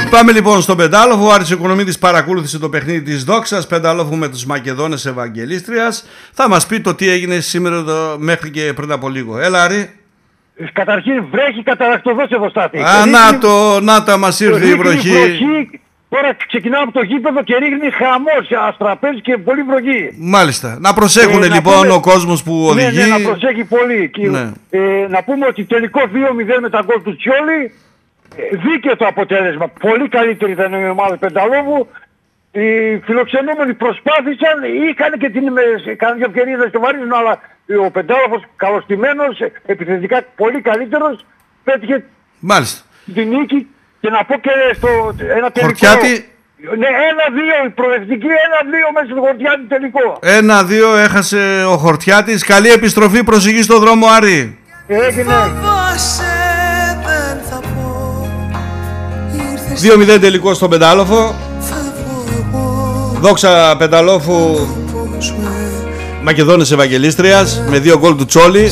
Πάμε λοιπόν στον Πεντάλοφο. Ο Άρης Οικονομίδης παρακολούθησε το παιχνίδι της Δόξας Πεντάλοφου με τους Μακεδόνες Ευαγγελίστριας. Θα μας πει το τι έγινε σήμερα μέχρι και πριν από λίγο. Έλα, Άρη. Καταρχήν βρέχει καταρακτοδός εδώ, Στάθη. Να τα μας ήρθε η βροχή. Τώρα ξεκινάμε από το γήπεδο και ρίχνει χαμός, αστραπές και πολύ βροχή. Μάλιστα. Να προσέχουν λοιπόν ο κόσμος που οδηγεί. Ναι, να προσέχει πολύ. Ναι. Να πούμε ότι τελικό 2-0 με τα γκολ του Τσιόλι. Δίκαιο το αποτέλεσμα. Πολύ καλύτερη ήταν η ομάδα Πενταλόβου. Οι φιλοξενούμενοι προσπάθησαν, είχαν και μια ευκαιρία στο βαρίζουν, αλλά ο Πεντάλοφος καλωστημένος, επιθετικά πολύ καλύτερος, πέτυχε την νίκη. Και να πω και στο ένα τελικό. Χορτιάτη. Ναι, 1-2 η προοδευτική, 1-2 μέσα στο Χορτιάτη τελικό. 1-2 έχασε ο Χορτιάτης. Καλή επιστροφή, προσοχή στο δρόμο, Άρη. Έγινε. 2-0 τελικό στον Πεντάλοφο. Δόξα Πενταλόφου Μακεδόνες Ευαγγελίστριας με 2 γκολ του Τσόλι.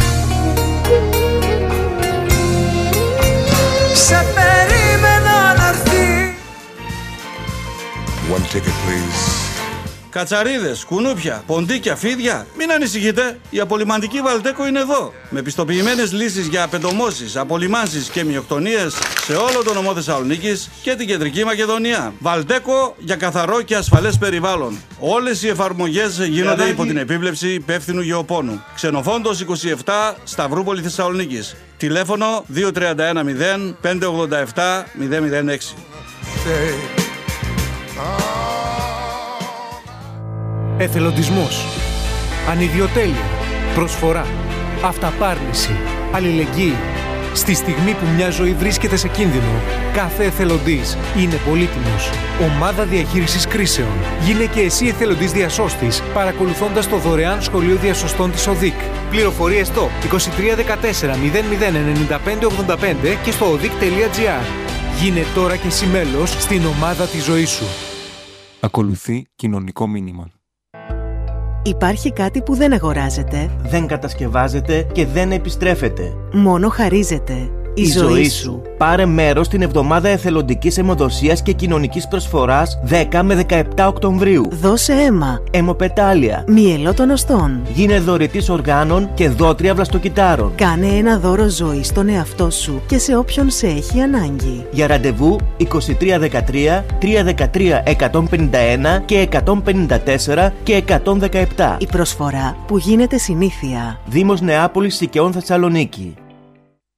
Κατσαρίδες, κουνούπια, ποντίκια, φίδια, μην ανησυχείτε, η απολυμαντική Βαλτέκο είναι εδώ. Με πιστοποιημένες λύσεις για απεντομώσεις, απολυμάνσεις και μειοκτονίες σε όλο το νομό Θεσσαλονίκης και την κεντρική Μακεδονία. Βαλτέκο για καθαρό και ασφαλές περιβάλλον. Όλες οι εφαρμογές γίνονται υπό την επίβλεψη υπεύθυνου γεωπόνου. Ξενοφόντος 27, Σταυρούπολη Θεσσαλονίκης. Τηλέφωνο 2310 587 006. Εθελοντισμός, ανιδιοτέλεια, προσφορά, αυταπάρνηση, αλληλεγγύη. Στη στιγμή που μια ζωή βρίσκεται σε κίνδυνο, κάθε εθελοντής είναι πολύτιμος. Ομάδα διαχείρισης κρίσεων. Γίνε και εσύ εθελοντής διασώστης, παρακολουθώντας το δωρεάν σχολείο διασωστών της ΟΔΙΚ. Πληροφορίες στο 2314 00 95 85 και στο odic.gr. Γίνε τώρα και εσύ μέλος στην ομάδα της ζωής σου. Ακολουθεί κοινωνικό μήνυμα. Υπάρχει κάτι που δεν αγοράζεται, δεν κατασκευάζεται και δεν επιστρέφεται. μόνο χαρίζεται. Η ζωή σου. Πάρε μέρος στην εβδομάδα εθελοντικής αιμοδοσίας και κοινωνικής προσφοράς 10 με 17 Οκτωβρίου. Δώσε αίμα. Αιμοπετάλια. Μυελό των οστών. Γίνε δωρητής οργάνων και δότρια βλαστοκυτάρων. Κάνε ένα δώρο ζωή στον εαυτό σου και σε όποιον σε έχει ανάγκη. Για ραντεβού 2313 313 151 και 154 και 117. Η προσφορά που γίνεται συνήθεια. Δήμος Νεάπολης Σικαιών Θεσσαλονίκη.